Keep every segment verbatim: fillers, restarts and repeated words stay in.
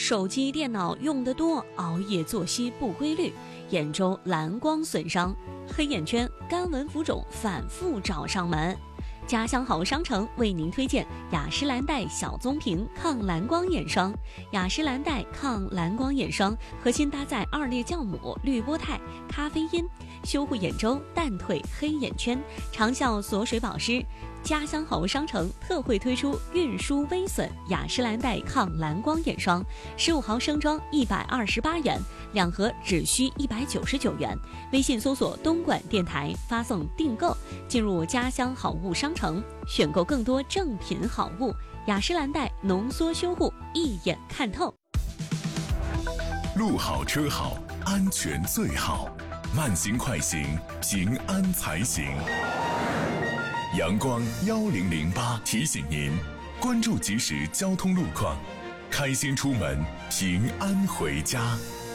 手机、电脑用得多，熬夜作息不规律，眼周蓝光损伤，黑眼圈、干纹浮肿反复找上门。家乡好商城为您推荐雅诗兰黛小棕瓶抗蓝光眼霜。雅诗兰黛抗蓝光眼霜核心搭载二裂酵母、绿波肽、咖啡因，修护眼周、淡退黑眼圈，长效锁水保湿。家乡好商城特惠推出运输微损雅诗兰黛抗蓝光眼霜，十五毫升装一百二十八元，两盒只需一百九十九元。微信搜索东莞电台，发送订购，进入家乡好物商城，选购更多正品好物。雅诗兰黛浓缩修护，一眼看透。 路好车好，安全最好，慢行快行，平安才行。阳光幺零零八提醒您，关注即时交通路况，开心出门，平安回家。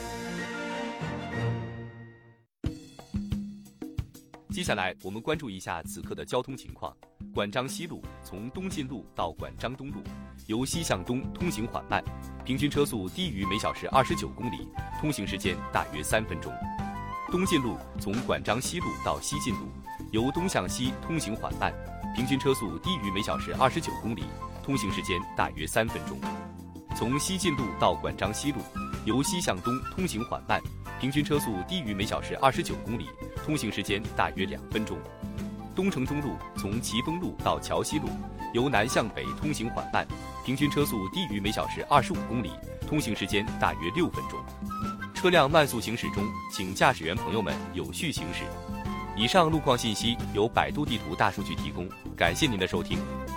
接下来我们关注一下此刻的交通情况。管章西路从东进路到管章东路，由西向东通行缓慢，平均车速低于每小时二十九公里，通行时间大约三分钟。东进路从管章西路到西进路，由东向西通行缓慢，平均车速低于每小时二十九公里，通行时间大约三分钟。从西进路到管章西路，由西向东通行缓慢，平均车速低于每小时二十九公里，通行时间大约两分钟。东城中路从奇峰路到桥西路，由南向北通行缓慢，平均车速低于每小时二十五公里，通行时间大约六分钟。车辆慢速行驶中，请驾驶员朋友们有序行驶。以上路况信息由百度地图大数据提供，感谢您的收听。